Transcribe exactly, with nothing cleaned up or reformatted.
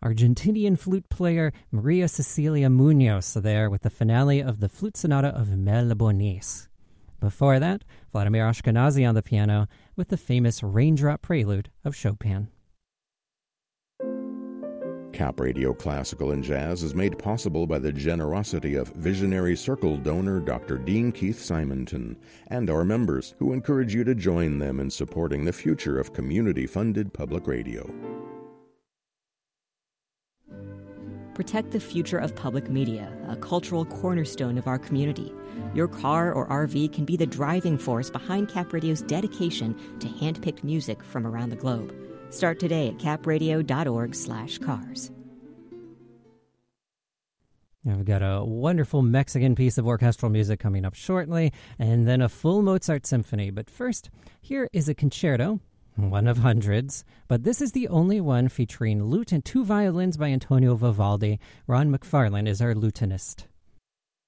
Argentinian flute player Maria Cecilia Munoz there with the finale of the Flute Sonata of Mel Bonis. Before that, Vladimir Ashkenazy on the piano with the famous Raindrop Prelude of Chopin. Cap Radio Classical and Jazz is made possible by the generosity of visionary Circle donor Doctor Dean Keith Simonton and our members, who encourage you to join them in supporting the future of community-funded public radio. Protect the future of public media, a cultural cornerstone of our community. Your car or R V can be the driving force behind Cap Radio's dedication to hand-picked music from around the globe. Start today at capradio.org slash cars. Now we've got a wonderful Mexican piece of orchestral music coming up shortly, and then a full Mozart symphony. But first, here is a concerto, one of hundreds, but this is the only one featuring lute and two violins by Antonio Vivaldi. Ron McFarlane is our lutenist.